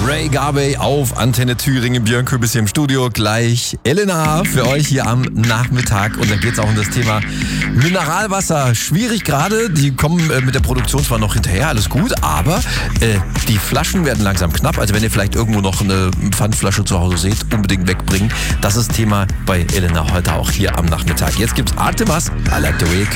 Ray Garvey auf Antenne Thüringen. Björn Köbis hier im Studio. Gleich Elena für euch hier am Nachmittag. Und dann geht es auch um das Thema Mineralwasser. Schwierig gerade. Die kommen mit der Produktion zwar noch hinterher, alles gut, aber die Flaschen werden langsam knapp. Also wenn ihr vielleicht irgendwo noch eine Pfandflasche zu Hause seht, unbedingt wegbringen. Das ist Thema bei Elena heute auch hier am Nachmittag. Jetzt gibt's Artemas. I like the way you